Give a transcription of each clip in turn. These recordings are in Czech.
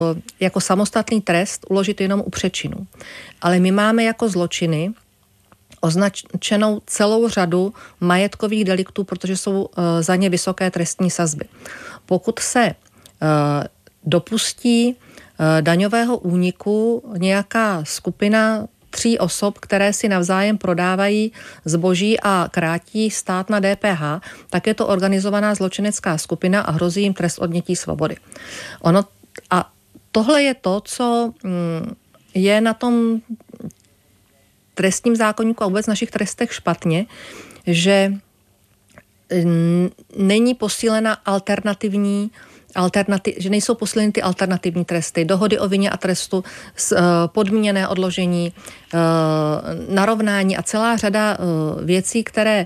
jako samostatný trest uložit jenom u přečinů. Ale my máme jako zločiny označenou celou řadu majetkových deliktů, protože jsou za ně vysoké trestní sazby. Pokud se dopustí daňového úniku nějaká skupina 3 osob, které si navzájem prodávají zboží a krátí stát na DPH, tak je to organizovaná zločinecká skupina a hrozí jim trest odnětí svobody. A tohle je to, co je na tom trestním zákoníku a vůbec našich trestech špatně, že není posílena že nejsou posíleny ty alternativní tresty, dohody o vině a trestu, podmíněné odložení, narovnání a celá řada věcí, které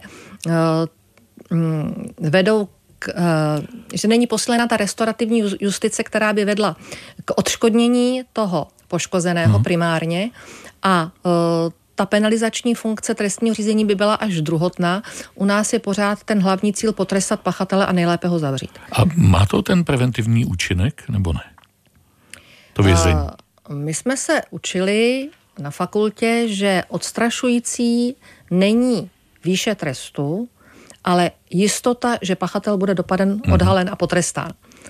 vedou že není posílena ta restaurativní justice, která by vedla k odškodnění toho poškozeného primárně a ta penalizační funkce trestního řízení by byla až druhotná. U nás je pořád ten hlavní cíl potrestat pachatele a nejlépe ho zavřít. A má to ten preventivní účinek, nebo ne? To vězení. My jsme se učili na fakultě, že odstrašující není výše trestu, ale jistota, že pachatel bude dopaden, odhalen a potrestán.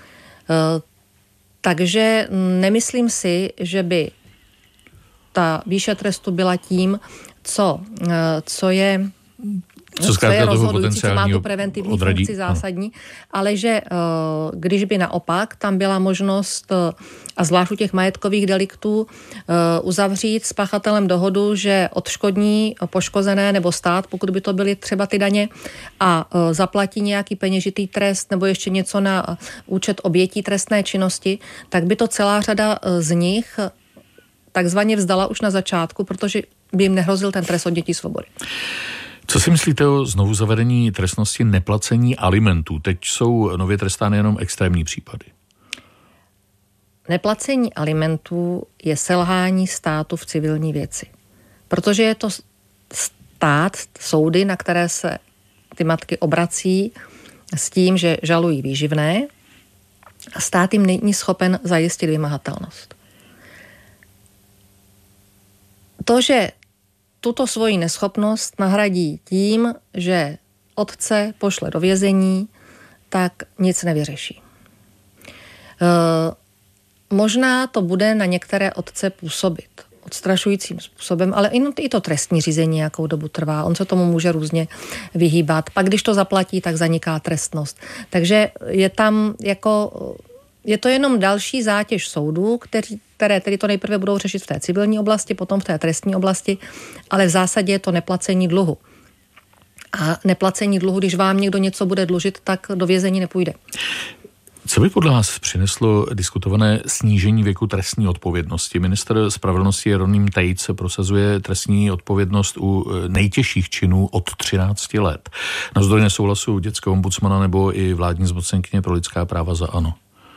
Takže nemyslím si, že by ta výše trestu byla tím, co je rozhodující, co má tu preventivní funkci zásadní, ale že když by naopak tam byla možnost, a zvlášť u těch majetkových deliktů, uzavřít s pachatelem dohodu, že odškodní poškozené nebo stát, pokud by to byly třeba ty daně, a zaplatí nějaký peněžitý trest nebo ještě něco na účet obětí trestné činnosti, tak by to celá řada z nich takzvaně vzdala už na začátku, protože by jim nehrozil ten trest odnětí svobody. Co si myslíte o znovu zavedení trestnosti neplacení alimentů? Teď jsou nově trestány jenom extrémní případy. Neplacení alimentů je selhání státu v civilní věci. Protože je to stát, soudy, na které se ty matky obrací s tím, že žalují výživné, a stát jim není schopen zajistit vymahatelnost. To, že tuto svoji neschopnost nahradí tím, že otce pošle do vězení, tak nic nevyřeší. Možná to bude na některé otce působit odstrašujícím způsobem, ale i to trestní řízení nějakou dobu trvá. On se tomu může různě vyhýbat. Pak, když to zaplatí, tak zaniká trestnost. Takže je to jenom další zátěž soudů, které tedy to nejprve budou řešit v té civilní oblasti, potom v té trestní oblasti, ale v zásadě je to neplacení dluhu. A neplacení dluhu, když vám někdo něco bude dlužit, tak do vězení nepůjde. Co by podle vás přineslo diskutované snížení věku trestní odpovědnosti? Ministr spravedlnosti Jeroným Tejc prosazuje trestní odpovědnost u nejtěžších činů od 13 let. Navzdory nesouhlasu dětského ombudsmana nebo i vládní zmocněnkyně pro lidská práva za ANO.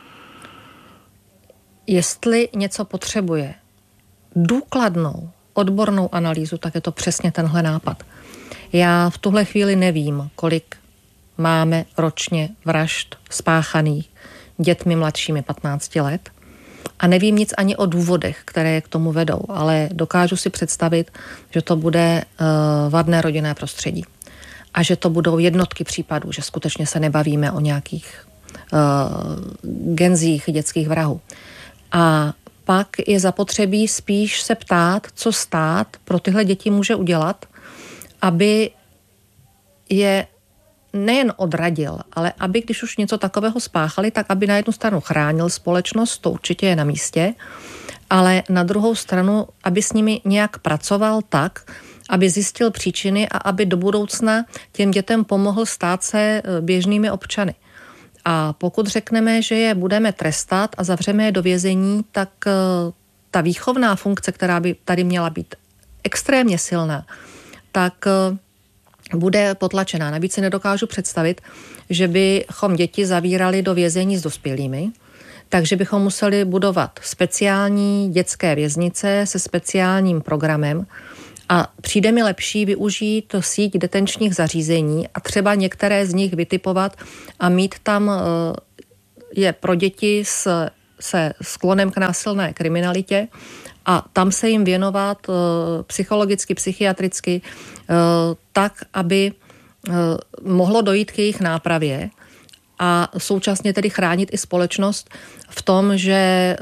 Jestli něco potřebuje důkladnou, odbornou analýzu, tak je to přesně tenhle nápad. Já v tuhle chvíli nevím, kolik máme ročně vražd spáchaných dětmi mladšími 15 let a nevím nic ani o důvodech, které je k tomu vedou, ale dokážu si představit, že to bude vadné rodinné prostředí a že to budou jednotky případů, že skutečně se nebavíme o nějakých genzích dětských vrahů. A pak je zapotřebí spíš se ptát, co stát pro tyhle děti může udělat, aby je nejen odradil, ale aby, když už něco takového spáchali, tak aby na jednu stranu chránil společnost, to určitě je na místě, ale na druhou stranu, aby s nimi nějak pracoval tak, aby zjistil příčiny a aby do budoucna těm dětem pomohl stát se běžnými občany. A pokud řekneme, že je budeme trestat a zavřeme je do vězení, tak ta výchovná funkce, která by tady měla být extrémně silná, tak bude potlačená. Navíc si nedokážu představit, že bychom děti zavírali do vězení s dospělými, takže bychom museli budovat speciální dětské věznice se speciálním programem a přijde mi lepší využít síť detenčních zařízení a třeba některé z nich vytipovat a mít tam je pro děti s se sklonem k násilné kriminalitě a tam se jim věnovat psychologicky, psychiatricky, tak, aby mohlo dojít k jejich nápravě a současně tedy chránit i společnost v tom, že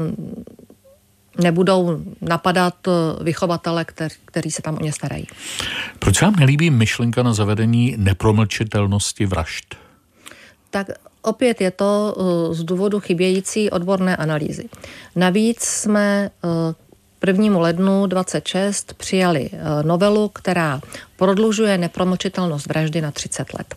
nebudou napadat vychovatele, kteří se tam o ně starají. Proč vám nelíbí myšlenka na zavedení nepromlčitelnosti vražd? Tak opět je to z důvodu chybějící odborné analýzy. Navíc jsme 1. lednu 2026 přijali novelu, která prodlužuje nepromlčitelnost vraždy na 30 let.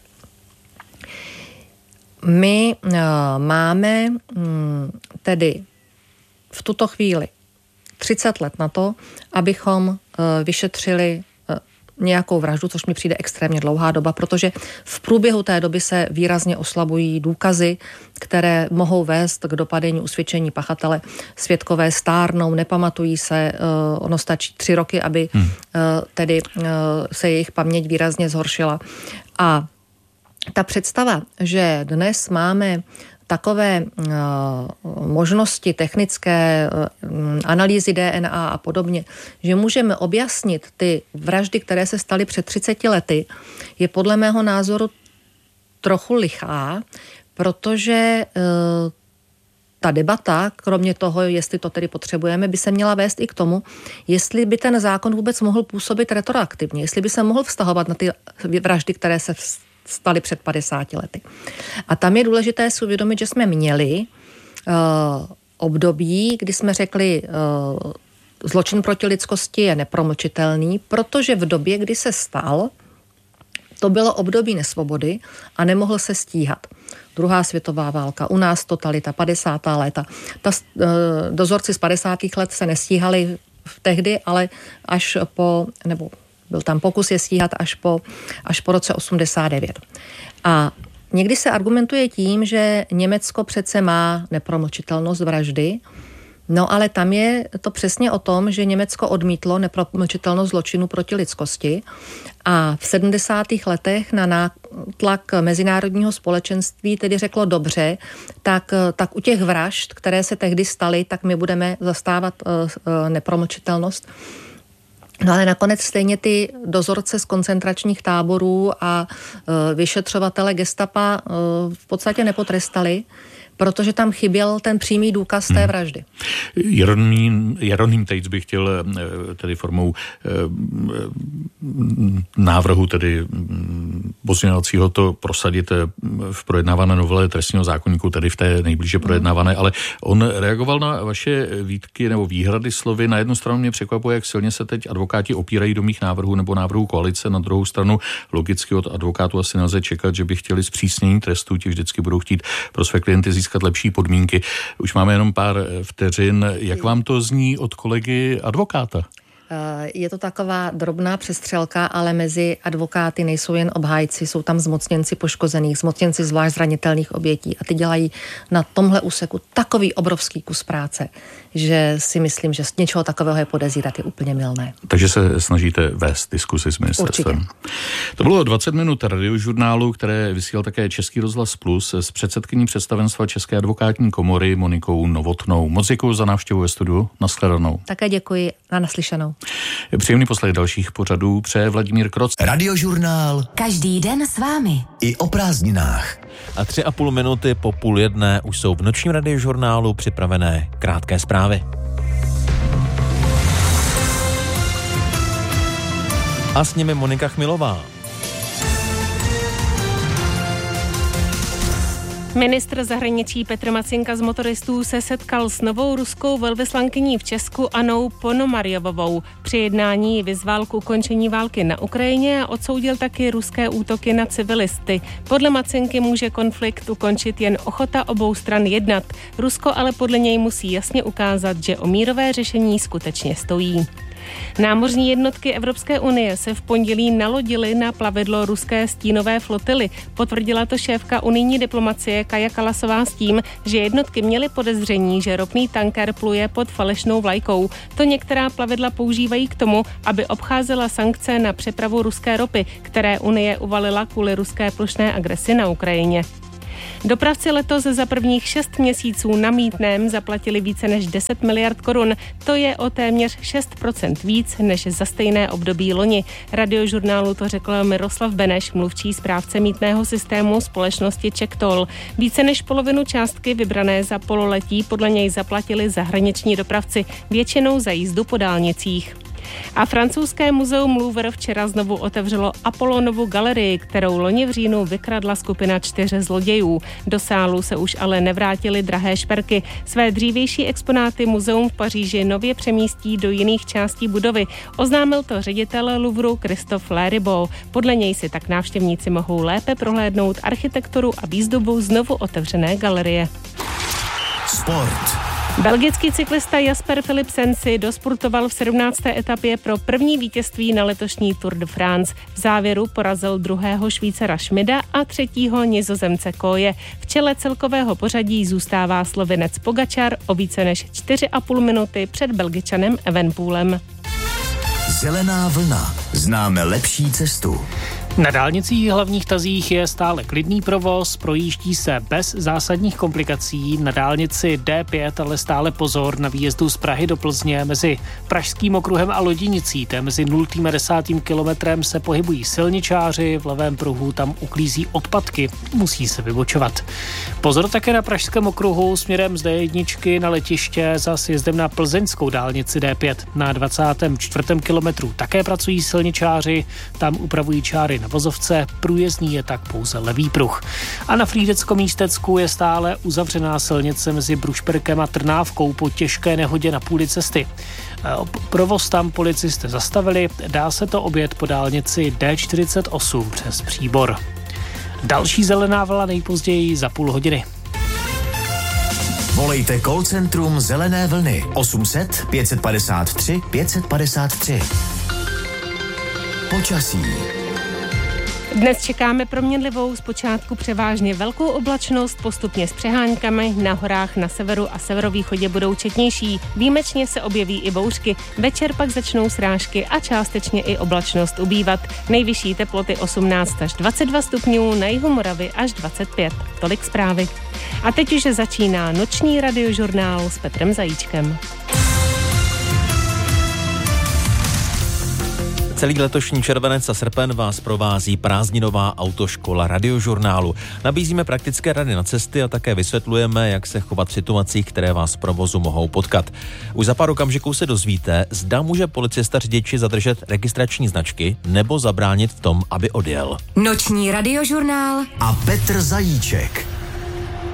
My máme tedy v tuto chvíli 30 let na to, abychom vyšetřili nějakou vraždu, což mi přijde extrémně dlouhá doba, protože v průběhu té doby se výrazně oslabují důkazy, které mohou vést k dopadení usvědčení pachatele. Svědkové stárnou, nepamatují se, ono stačí 3 roky, aby tedy se jejich paměť výrazně zhoršila. A ta představa, že dnes máme takové možnosti technické analýzy DNA a podobně, že můžeme objasnit ty vraždy, které se staly před 30 lety, je podle mého názoru trochu lichá, protože ta debata, kromě toho, jestli to tedy potřebujeme, by se měla vést i k tomu, jestli by ten zákon vůbec mohl působit retroaktivně, jestli by se mohl vztahovat na ty vraždy, které se staly před 50 lety. A tam je důležité si uvědomit, že jsme měli období, kdy jsme řekli, zločin proti lidskosti je nepromlčitelný, protože v době, kdy se stal, to bylo období nesvobody a nemohl se stíhat. 2. světová válka, u nás totalita, 50. léta. Dozorci z 50. let se nestíhali tehdy, ale až po, nebo byl tam pokus je stíhat až po roce 89. A někdy se argumentuje tím, že Německo přece má nepromlčitelnost vraždy, no ale tam je to přesně o tom, že Německo odmítlo nepromlčitelnost zločinu proti lidskosti a v 70. letech na nátlak mezinárodního společenství tedy řeklo dobře, tak u těch vražd, které se tehdy staly, tak my budeme zastávat nepromlčitelnost. No ale nakonec stejně ty dozorce z koncentračních táborů a vyšetřovatele gestapa v podstatě nepotrestali, protože tam chyběl ten přímý důkaz té vraždy. Jeroným Tejc by chtěl tedy formou návrhu tedy pozměňovacího to prosadit v projednávané novele trestního zákoníku, tedy v té nejblíže projednávané, ale on reagoval na vaše výtky nebo výhrady slovy. Na jednu stranu mě překvapuje, jak silně se teď advokáti opírají do mých návrhů nebo návrhů koalice, na druhou stranu logicky od advokátů asi nelze čekat, že by chtěli zpřísnění trestů, ti vždycky budou chtít pro své klienty získat lepší podmínky. Už máme jenom pár vteřin. Jak vám to zní od kolegy advokáta? Je to taková drobná přestřelka, ale mezi advokáty nejsou jen obhájci, jsou tam zmocněnci poškozených, zmocněnci zvlášť zranitelných obětí a ty dělají na tomhle úseku takový obrovský kus práce, že si myslím, že z něčeho takového je podezírat je úplně mylné. Takže se snažíte vést diskusi s ministerstvem. Určitě. To bylo 20 minut radiožurnálu, které vysílal také Český rozhlas Plus s předsedkyní představenstva České advokátní komory Monikou Novotnou. Moc děkuji za návštěvu ve studiu. Nashledanou. Také děkuji a naslyšenou. Příjemný poslech dalších pořadů přeje Vladimír Kroc. Radiožurnál. Každý den s vámi. I o prázdninách. A 3,5 minuty po 12:30 už jsou v nočním radiožurnálu připravené krátké zprávy. A s nimi Monika Chmilová. Ministr zahraničí Petr Macinka z motoristů se setkal s novou ruskou velvyslankyní v Česku Annou Ponomarjovovou. Při jednání ji vyzval k ukončení války na Ukrajině a odsoudil taky ruské útoky na civilisty. Podle Macinky může konflikt ukončit jen ochota obou stran jednat. Rusko ale podle něj musí jasně ukázat, že o mírové řešení skutečně stojí. Námořní jednotky Evropské unie se v pondělí nalodily na plavidlo ruské stínové flotily. Potvrdila to šéfka unijní diplomacie Kaja Kalasová s tím, že jednotky měly podezření, že ropný tanker pluje pod falešnou vlajkou. To některá plavidla používají k tomu, aby obcházela sankce na přepravu ruské ropy, které Unie uvalila kvůli ruské plošné agresi na Ukrajině. Dopravci letos za prvních 6 měsíců na mýtném zaplatili více než 10 miliard korun. To je o téměř 6% víc než za stejné období loni. Radiožurnálu to řekl Miroslav Beneš, mluvčí správce mýtného systému společnosti CzechToll. Více než polovinu částky vybrané za pololetí podle něj zaplatili zahraniční dopravci, většinou za jízdu po dálnicích. A francouzské muzeum Louvre včera znovu otevřelo Apollonovu galerii, kterou loni v říjnu vykradla skupina 4 zlodějů. Do sálu se už ale nevrátily drahé šperky. Své dřívější exponáty muzeum v Paříži nově přemístí do jiných částí budovy. Oznámil to ředitel Louvru Christophe Leribaud. Podle něj si tak návštěvníci mohou lépe prohlédnout architekturu a výzdobu znovu otevřené galerie. Sport. Belgický cyklista Jasper Philipsen si dosportoval v 17. etapě pro první vítězství na letošní Tour de France. V závěru porazil druhého Švýcara Schmida a třetího Nizozemce Koje. V čele celkového pořadí zůstává Slovinec Pogačar o více než 4,5 minuty před Belgičanem Evenepoelem. Zelená vlna. Známe lepší cestu. Na dálnicích hlavních tazích je stále klidný provoz, projíždí se bez zásadních komplikací. Na dálnici D5 ale stále pozor na výjezdu z Prahy do Plzně mezi Pražským okruhem a Lodinicí. Mezi 0. a 10. kilometrem se pohybují silničáři, v levém pruhu tam uklízí odpadky, musí se vybočovat. Pozor také na Pražském okruhu směrem z D1 na letiště za sjezdem na plzeňskou dálnici D5. Na 24. kilometru také pracují silničáři, tam upravují čáry na vozovce, průjezdný je tak pouze levý pruh. A na Frýdecko-Místecku je stále uzavřená silnice mezi Brušperkem a Trnávkou po těžké nehodě na půli cesty. Provoz tam policisté zastavili, dá se to objet po dálnici D48 přes Příbor. Další zelená vlna nejpozději za půl hodiny. Volejte call centrum Zelené vlny 800 553 553. Počasí. Dnes čekáme proměnlivou, zpočátku převážně velkou oblačnost, postupně s přeháňkami, na horách na severu a severovýchodě budou četnější. Výjimečně se objeví i bouřky, večer pak začnou srážky a částečně i oblačnost ubývat. Nejvyšší teploty 18 až 22 stupňů, na jihu Moravy až 25. Tolik zprávy. A teď už začíná noční radiožurnál s Petrem Zajíčkem. Celý letošní červenec a srpen vás provází prázdninová autoškola radiožurnálu. Nabízíme praktické rady na cesty a také vysvětlujeme, jak se chovat v situacích, které vás v provozu mohou potkat. Už za pár okamžiků se dozvíte, zda může policista řidiči zadržet registrační značky nebo zabránit v tom, aby odjel. Noční radiožurnál a Petr Zajíček.